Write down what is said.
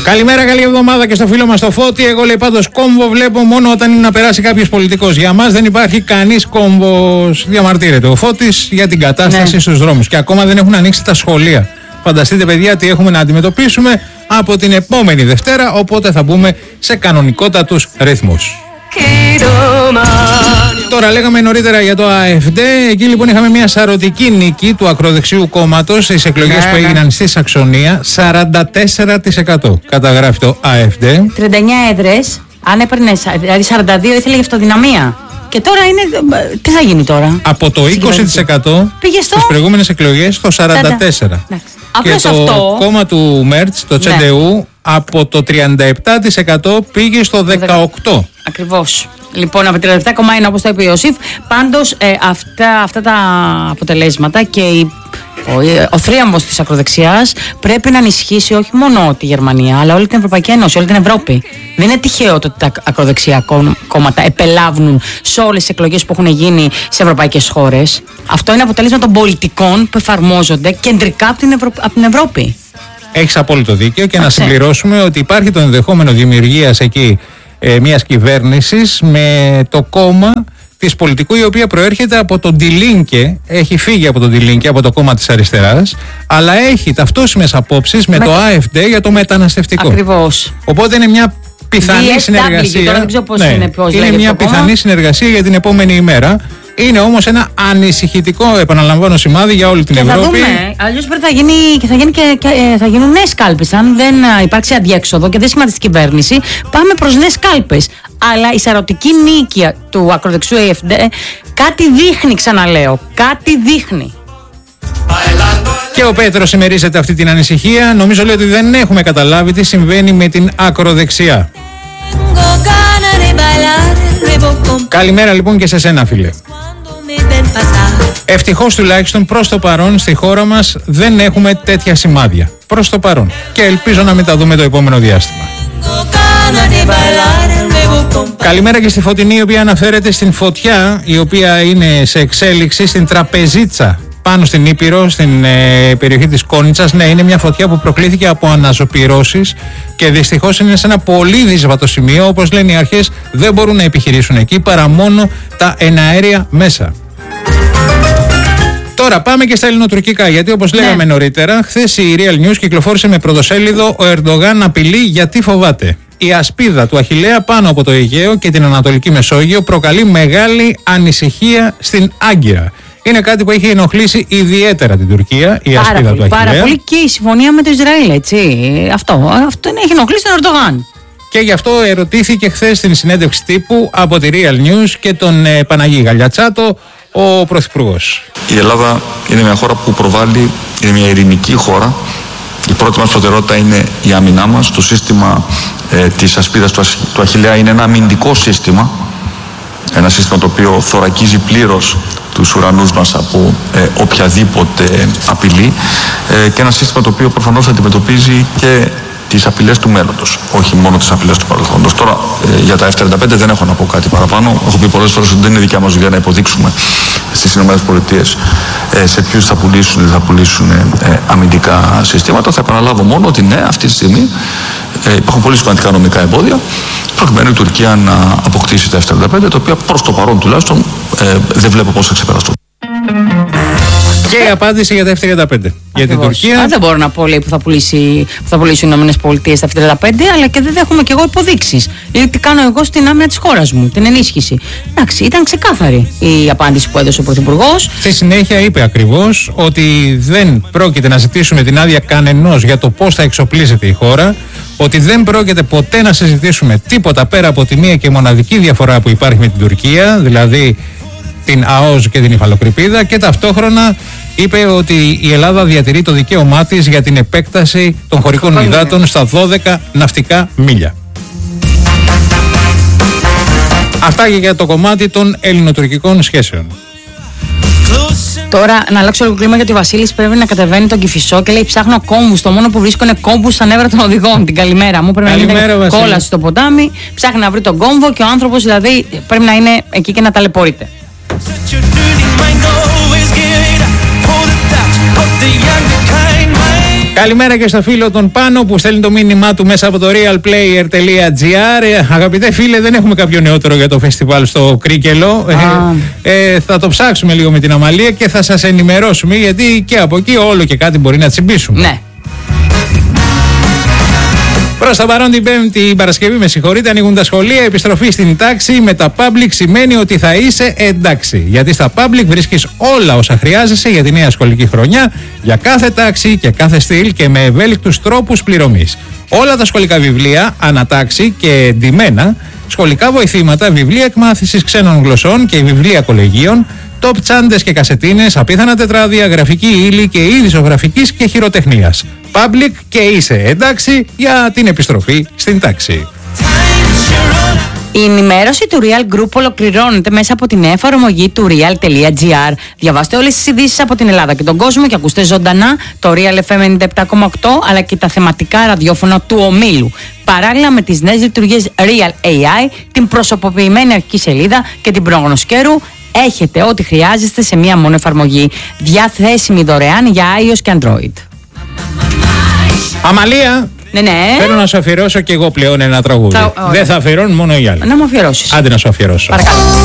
Καλημέρα, καλή εβδομάδα και στο φίλο μας το Φώτη. Εγώ λέει πάντως κόμβο βλέπω μόνο όταν είναι να περάσει κάποιος πολιτικός. Για μας δεν υπάρχει κανείς κόμβος. Διαμαρτύρεται ο Φώτης για την κατάσταση στους δρόμους. Και ακόμα δεν έχουν ανοίξει τα σχολεία. Φανταστείτε, παιδιά, τι έχουμε να αντιμετωπίσουμε από την επόμενη Δευτέρα. Οπότε θα μπούμε σε κανονικότατους ρυθμούς. Τώρα λέγαμε νωρίτερα για το AfD. Εκεί λοιπόν είχαμε μια σαρωτική νίκη του ακροδεξιού κόμματος στις εκλογές που έγιναν στη Σαξονία. 44% καταγράφει το AfD. 39 έδρες. Αν έπαιρνε, δηλαδή 42 ήθελε για αυτοδυναμία. Και τώρα είναι. Τι θα γίνει τώρα? Από το 20% πήγε στις προηγούμενες εκλογές στο 44%. Και το κόμμα του Μέρτς, το Τσεντεού, από το 37% πήγε στο 18%. Ακριβώς. Λοιπόν, από 37,1 όπως το είπε ο Ιωσήφ. Πάντως αυτά τα αποτελέσματα και ο θρίαμβος της ακροδεξιάς πρέπει να ενισχύσει όχι μόνο τη Γερμανία, αλλά όλη την Ευρωπαϊκή Ένωση, όλη την Ευρώπη. Δεν είναι τυχαίο ότι τα ακροδεξιά κόμματα επελάβνουν σε όλες τις εκλογές που έχουν γίνει σε ευρωπαϊκές χώρες. Αυτό είναι αποτέλεσμα των πολιτικών που εφαρμόζονται κεντρικά από την Ευρώπη. Έχεις απόλυτο δίκιο και να συμπληρώσουμε ότι υπάρχει το ενδεχόμενο δημιουργίας εκεί μιας κυβέρνησης με το κόμμα της πολιτικού, η οποία προέρχεται από τον Die Linke, έχει φύγει από τον Die Linke, από το κόμμα της αριστεράς, αλλά έχει ταυτόσιμες απόψεις με το AfD για το μεταναστευτικό. Ακριβώς. Οπότε είναι μια πιθανή συνεργασία. Τώρα δεν ξέρω πώς είναι μια πιθανή συνεργασία για την επόμενη ημέρα. Είναι όμως ένα ανησυχητικό, επαναλαμβάνω, σημάδι για όλη την Ευρώπη. Θα δούμε. Αλλιώς θα γίνουν νέες κάλπες. Αν δεν υπάρξει αντιέξοδο και δεν σχηματιστεί κυβέρνηση, πάμε προς νέες κάλπες. Αλλά η σαρωτική νίκη του ακροδεξιού AfD κάτι δείχνει, ξαναλέω. Κάτι δείχνει. Και ο Πέτρος συμμερίζεται αυτή την ανησυχία. Νομίζω λέει ότι δεν έχουμε καταλάβει τι συμβαίνει με την ακροδεξιά. Καλημέρα λοιπόν και σε σένα, φίλε. Ευτυχώς τουλάχιστον προς το παρόν στη χώρα μας δεν έχουμε τέτοια σημάδια. Προς το παρόν. Και ελπίζω να μην τα δούμε το επόμενο διάστημα. Καλημέρα και στη Φωτεινή, η οποία αναφέρεται στην φωτιά η οποία είναι σε εξέλιξη στην Τραπεζίτσα πάνω στην Ήπειρο, στην περιοχή της Κόνιτσας. Ναι, είναι μια φωτιά που προκλήθηκε από αναζωπυρώσεις και δυστυχώς είναι σε ένα πολύ δύσβατο σημείο. Όπως λένε οι αρχές, δεν μπορούν να επιχειρήσουν εκεί παρά μόνο τα εναέρια μέσα. Τώρα πάμε και στα ελληνοτουρκικά, γιατί όπως λέγαμε νωρίτερα, χθες η Real News κυκλοφόρησε με πρωτοσέλιδο «Ο Ερντογάν απειλεί γιατί φοβάται». Η ασπίδα του Αχιλλέα πάνω από το Αιγαίο και την Ανατολική Μεσόγειο προκαλεί μεγάλη ανησυχία στην Άγκυρα. Είναι κάτι που έχει ενοχλήσει ιδιαίτερα την Τουρκία, η ασπίδα του Αχιλλέα. Πάρα πολύ, και η συμφωνία με το Ισραήλ, έτσι. Αυτό έχει ενοχλήσει τον Ερντογάν. Και γι' αυτό ερωτήθηκε χθες στην συνέντευξη τύπου από τη Real News και τον Παναγί Γαλιατσάτο, ο Πρωθυπουργός. Η Ελλάδα είναι μια χώρα που προβάλλει, είναι μια ειρηνική χώρα. Η πρώτη μας προτεραιότητα είναι η άμυνά μας. Το σύστημα της ασπίδας του Αχιλλέα είναι ένα αμυντικό σύστημα. Ένα σύστημα το οποίο θωρακίζει πλήρως τους ουρανούς μας από οποιαδήποτε απειλή και ένα σύστημα το οποίο προφανώς αντιμετωπίζει και τις απειλές του μέλλοντος, όχι μόνο τις απειλές του παρελθόντος. Τώρα για τα F-35 δεν έχω να πω κάτι παραπάνω. Έχω πει πολλές φορές ότι δεν είναι δικιά μας δουλειά να υποδείξουμε στις ΗΠΑ σε ποιους θα πουλήσουν ή δεν θα πουλήσουν αμυντικά συστήματα. Θα επαναλάβω μόνο ότι ναι, αυτή τη στιγμή υπάρχουν πολύ σημαντικά νομικά εμπόδια προκειμένου η Τουρκία να αποκτήσει τα F-35, τα οποία προς το παρόν τουλάχιστον δεν βλέπω πώς θα ξεπεραστούν. Και η απάντηση για τα F-35 για την Τουρκία. Δεν μπορώ να πω, λέει, που θα πουλήσουν οι ΗΠΑ τα F-35, αλλά και δεν έχουμε κι εγώ υποδείξεις. Δηλαδή, τι κάνω εγώ στην άμυνα της χώρας μου, την ενίσχυση. Εντάξει, ήταν ξεκάθαρη η απάντηση που έδωσε ο Πρωθυπουργός. Στη συνέχεια είπε ακριβώς ότι δεν πρόκειται να ζητήσουμε την άδεια κανενός για το πώς θα εξοπλίζεται η χώρα, ότι δεν πρόκειται ποτέ να συζητήσουμε τίποτα πέρα από τη μία και μοναδική διαφορά που υπάρχει με την Τουρκία, δηλαδή την ΑΟΣ και την υφαλοκρηπίδα, και ταυτόχρονα είπε ότι η Ελλάδα διατηρεί το δικαίωμά της για την επέκταση των χωρικών υδάτων στα 12 ναυτικά μίλια. Αυτά και για το κομμάτι των ελληνοτουρκικών σχέσεων. Τώρα να αλλάξω λίγο κλίμα, γιατί ο Βασίλης πρέπει να κατεβαίνει τον Κηφισό και λέει: ψάχνω κόμβους. Το μόνο που βρίσκω είναι κόμβους στα νεύρα των οδηγών. Την καλημέρα μου. Πρέπει να είναι κόλαση στο ποτάμι. Ψάχνει να βρει τον κόμβο και ο άνθρωπος δηλαδή πρέπει να είναι εκεί και να ταλαιπωρείται. Καλημέρα και στο φίλο τον Πάνο που στέλνει το μήνυμά του μέσα από το realplayer.gr. Αγαπητέ φίλε, δεν έχουμε κάποιο νεότερο για το φεστιβάλ στο Κρίκελο. Θα το ψάξουμε λίγο με την Αμαλία και θα σας ενημερώσουμε, γιατί και από εκεί όλο και κάτι μπορεί να τσιμπήσουμε. Ναι. Προς τα παρόν την Παρασκευή, με συγχωρείτε, ανοίγουν τα σχολεία. Επιστροφή στην τάξη με τα public σημαίνει ότι θα είσαι εντάξει. Γιατί στα public βρίσκεις όλα όσα χρειάζεσαι για τη νέα σχολική χρονιά, για κάθε τάξη και κάθε στυλ και με ευέλικτους τρόπους πληρωμής. Όλα τα σχολικά βιβλία, ανατάξη και εντυμένα, σχολικά βοηθήματα, βιβλία εκμάθησης ξένων γλωσσών και βιβλία κολεγίων, top τσάντες και κασετίνες, απίθανα τετράδια, γραφική ύλη και είδη ζωγραφικής και χειροτεχνίας. Public και είσαι εντάξει για την επιστροφή στην τάξη. Η ενημέρωση του Real Group ολοκληρώνεται μέσα από την εφαρμογή του real.gr. Διαβάστε όλες τις ειδήσεις από την Ελλάδα και τον κόσμο και ακούστε ζωντανά το Real FM 97,8 αλλά και τα θεματικά ραδιόφωνα του ομίλου. Παράλληλα με τις νέες λειτουργίες Real AI, την προσωποποιημένη αρχική σελίδα και την πρόγνωση καιρού, έχετε ό,τι χρειάζεστε σε μία μόνο εφαρμογή. Διαθέσιμη δωρεάν για iOS και Android. Αμαλία, ναι. Θέλω να σου αφιερώσω και εγώ πλέον ένα τραγούδι. Δεν θα αφιερώνω μόνο οι άλλοι. Να μου αφιερώσεις. Άντε να σου αφιερώσω. Παρακαλώ.